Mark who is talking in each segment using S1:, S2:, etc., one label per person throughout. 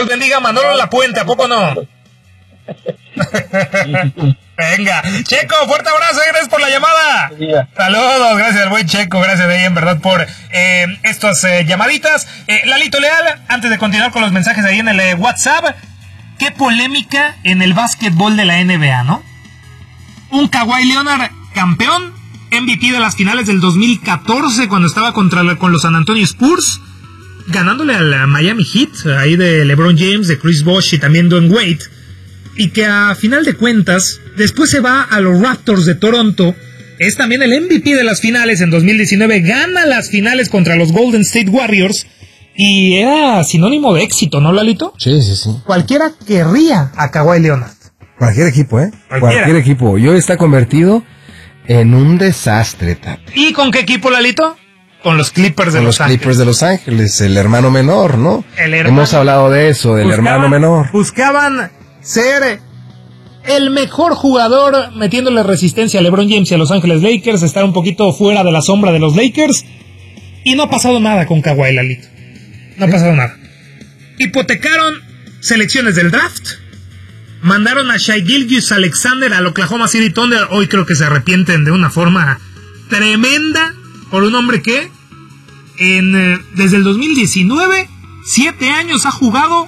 S1: los bendiga, Manolo Lapuente, ¿a poco no? Venga, Checo, fuerte abrazo, gracias por la llamada. Saludos, gracias al buen Checo, gracias de ahí en verdad por estas llamaditas. Lalito Leal, antes de continuar con los mensajes ahí en el WhatsApp, qué polémica en el básquetbol de la NBA, ¿no? Un Kawhi Leonard campeón, MVP de las finales del 2014 cuando estaba con los San Antonio Spurs, ganándole al Miami Heat, ahí de LeBron James, de Chris Bosh y también Dwayne Wade. Y que a final de cuentas, después se va a los Raptors de Toronto, es también el MVP de las finales en 2019, gana las finales contra los Golden State Warriors, y era sinónimo de éxito, ¿no, Lalito?
S2: Sí.
S1: Cualquiera querría a Kawhi Leonard.
S2: Cualquier equipo, Cualquier equipo. Y hoy está convertido en un desastre, Tate.
S1: ¿Y con qué equipo, Lalito? Con los Clippers de Los Ángeles.
S2: Clippers de Los Ángeles, el hermano menor, ¿no? Hemos hablado de eso, del hermano menor.
S1: Buscaban ser el mejor jugador metiéndole resistencia a LeBron James y a Los Ángeles Lakers, estar un poquito fuera de la sombra de los Lakers, y no ha pasado nada con Kawhi, Lalito. No ha pasado nada. Hipotecaron selecciones del draft, mandaron a Shai Gilgeous-Alexander al Oklahoma City Thunder. Hoy creo que se arrepienten de una forma tremenda por un hombre que desde el 2019, 7 años ha jugado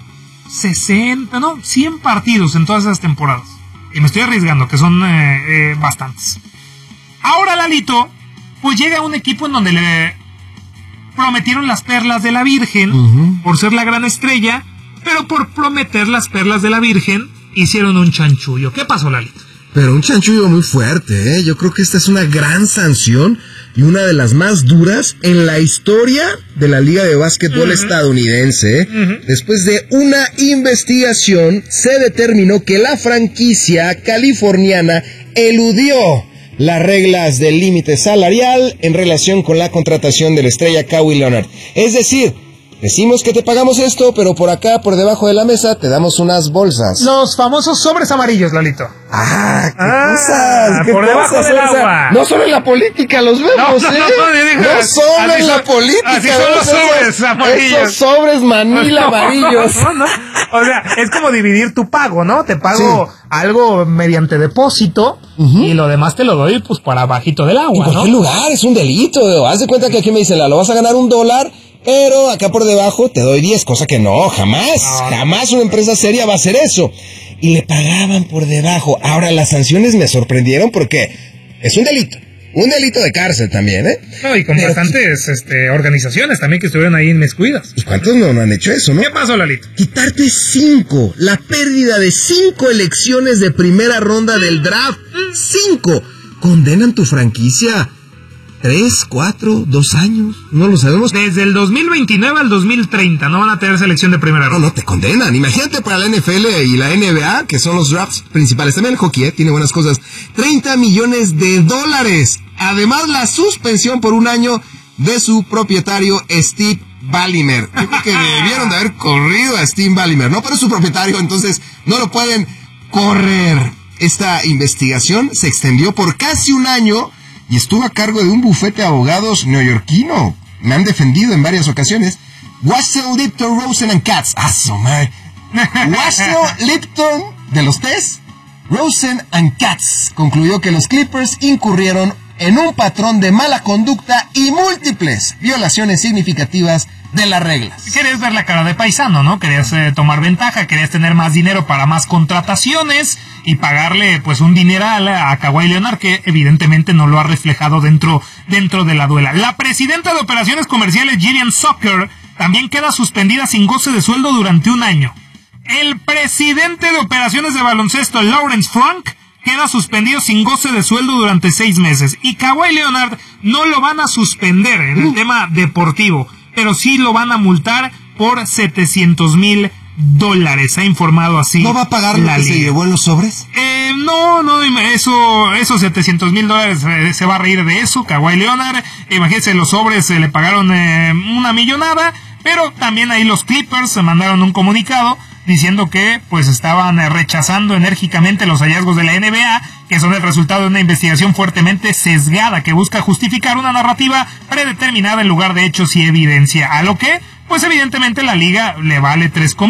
S1: 100 partidos en todas esas temporadas. Y me estoy arriesgando, que son bastantes. Ahora, Lalito, pues llega un equipo en donde le prometieron las perlas de la Virgen, por ser la gran estrella, pero por prometer las perlas de la Virgen, hicieron un chanchullo. ¿Qué pasó, Lalito?
S2: Pero un chanchullo muy fuerte, ¿eh? Yo creo que esta es una gran sanción y una de las más duras en la historia de la Liga de Básquetbol estadounidense. Después de una investigación, se determinó que la franquicia californiana eludió las reglas del límite salarial en relación con la contratación de la estrella Kawhi Leonard. Es decir, decimos que te pagamos esto, pero por acá, por debajo de la mesa, te damos unas bolsas.
S1: Los famosos sobres amarillos, Lalito.
S2: ¡Qué cosas! ¡Qué
S1: por
S2: cosas!
S1: debajo del agua.
S2: No solo en la política los vemos,
S1: No solo
S2: en la política.
S1: Así son los sobres amarillos.
S2: Esos sobres Manila amarillos.
S1: No. O sea, es como dividir tu pago, ¿no? Te pago algo mediante depósito y lo demás te lo doy pues para bajito del agua,
S2: ¿Y por qué lugar? Es un delito. Haz de cuenta que aquí me dicen, Lalo, vas a ganar $1, pero acá por debajo te doy 10, cosa que no, jamás una empresa seria va a hacer eso. Y le pagaban por debajo. Ahora, las sanciones me sorprendieron porque es un delito de cárcel también, ¿eh?
S1: No, y con bastantes organizaciones también que estuvieron ahí inmiscuidas.
S2: ¿Y cuántos no han hecho eso, no?
S1: ¿Qué pasó, Lalito?
S2: Quitarte 5, la pérdida de 5 elecciones de primera ronda del draft. 5. Condenan tu franquicia 3, 4, 2 años, no lo sabemos.
S1: Desde el 2029 al 2030 no van a tener selección de primera ronda.
S2: No te condenan. Imagínate para la NFL y la NBA, que son los drafts principales. También el hockey, tiene buenas cosas. $30 millones. Además, la suspensión por 1 año de su propietario Steve Ballmer. Yo creo que debieron de haber corrido a Steve Ballmer, ¿no? Pero es su propietario, entonces no lo pueden correr. Esta investigación se extendió por casi 1 año y estuvo a cargo de un bufete de abogados neoyorquino. Me han defendido en varias ocasiones. Watson, Lipton, Rosen and Katz. Watson, Lipton, de los T's, Rosen and Katz concluyó que los Clippers incurrieron en un patrón de mala conducta y múltiples violaciones significativas de las reglas.
S1: Querías ver la cara de paisano, ¿no? Querías tomar ventaja, querías tener más dinero para más contrataciones y pagarle pues un dineral a Kawhi Leonard, que evidentemente no lo ha reflejado dentro de la duela. La presidenta de operaciones comerciales, Gillian Zucker, también queda suspendida sin goce de sueldo durante 1 año. El presidente de operaciones de baloncesto, Lawrence Frank, queda suspendido sin goce de sueldo durante 6 meses. Y Kawhi Leonard no lo van a suspender en el tema deportivo, pero sí lo van a multar por $700,000. Ha informado así.
S2: ¿No va a pagar lo que se llevó en los sobres?
S1: No, esos $700,000 se va a reír de eso, Kawhi Leonard. Imagínense, los sobres le pagaron 1 millonada, pero también ahí los Clippers se mandaron un comunicado diciendo que pues estaban rechazando enérgicamente los hallazgos de la NBA, que son el resultado de una investigación fuertemente sesgada que busca justificar una narrativa predeterminada en lugar de hechos y evidencia, a lo que pues evidentemente la liga le vale 3